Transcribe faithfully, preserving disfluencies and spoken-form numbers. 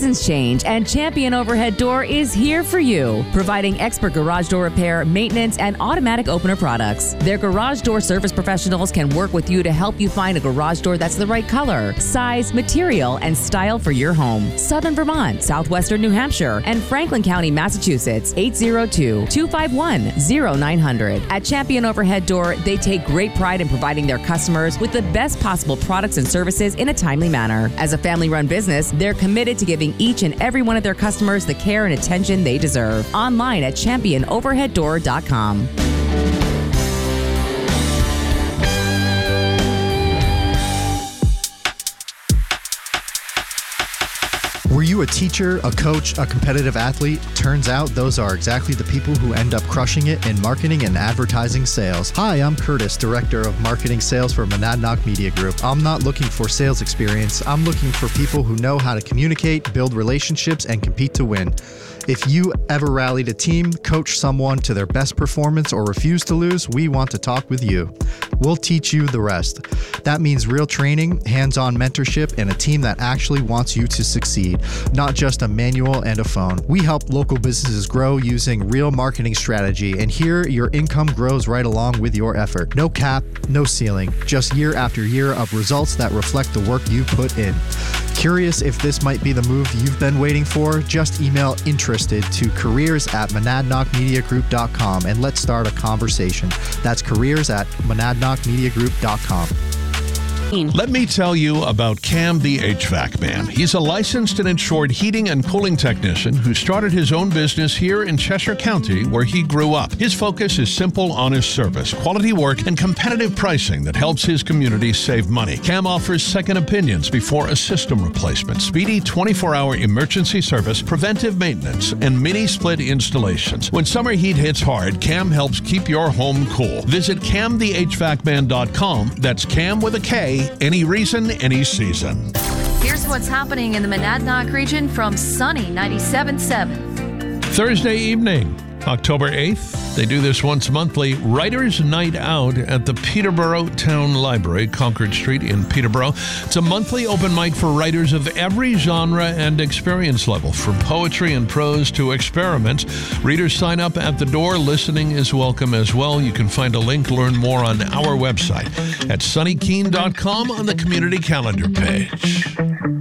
seasons change, and Champion Overhead Door is here for you, providing expert garage door repair, maintenance, and automatic opener products. Their garage door service professionals can work with you to help you find a garage door that's the right color, size, material, and style for your home. Southern Vermont, Southwestern New Hampshire, and Franklin County, Massachusetts. eight zero two, two five one, zero nine zero zero. At Champion Overhead Door, they take great pride in providing their customers with the best possible products and services in a timely manner. As a family-run business, they're committed to giving each and every one of their customers the care and attention they deserve. Online at champion overhead door dot com. Were you a teacher, a coach, a competitive athlete? Turns out those are exactly the people who end up crushing it in marketing and advertising sales. Hi, I'm Curtis, Director of Marketing Sales for Monadnock Media Group. I'm not looking for sales experience. I'm looking for people who know how to communicate, build relationships, and compete to win. If you ever rallied a team, coached someone to their best performance, or refused to lose, we want to talk with you. We'll teach you the rest. That means real training, hands-on mentorship, and a team that actually wants you to succeed, not just a manual and a phone. We help local businesses grow using real marketing strategy, and here your income grows right along with your effort. No cap, no ceiling, just year after year of results that reflect the work you put in. Curious if this might be the move you've been waiting for? Just email interested to careers at monadnock media group dot com and let's start a conversation. That's careers at monadnock media group dot com. Let me tell you about Cam the H V A C Man. He's a licensed and insured heating and cooling technician who started his own business here in Cheshire County, where he grew up. His focus is simple, honest service, quality work, and competitive pricing that helps his community save money. Cam offers second opinions before a system replacement, speedy twenty-four hour emergency service, preventive maintenance, and mini split installations. When summer heat hits hard, Cam helps keep your home cool. Visit cam the h v a c man dot com. That's Cam with a K. Any reason, any season. Here's what's happening in the Monadnock region from Sunny ninety-seven point seven. Thursday evening, October eighth. They do this once monthly, Writers' Night Out at the Peterborough Town Library, Concord Street in Peterborough. It's a monthly open mic for writers of every genre and experience level, from poetry and prose to experiments. Readers sign up at the door. Listening is welcome as well. You can find a link, learn more on our website at sunny keen dot com on the community calendar page.